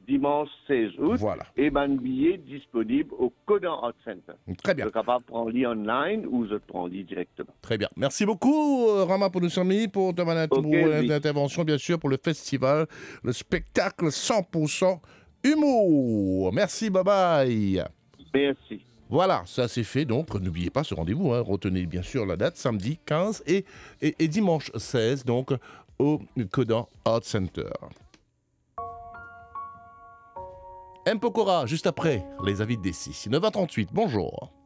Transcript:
dimanche 16 août. Voilà. Et ben billet disponible au Codan Art Center. Très bien. Je suis capable de prendre lit online ou je prends lit directement. Très bien. Merci beaucoup, Rama Pounousami, pour ta oui. intervention, bien sûr, pour le festival, le spectacle 100% humour. Merci, bye bye. Merci. Voilà, ça c'est fait, donc n'oubliez pas ce rendez-vous, hein. Retenez bien sûr la date, samedi 15 et dimanche 16, donc au Codan Art Center. M. Pokora, juste après les avis de Dessy, 9h38, bonjour.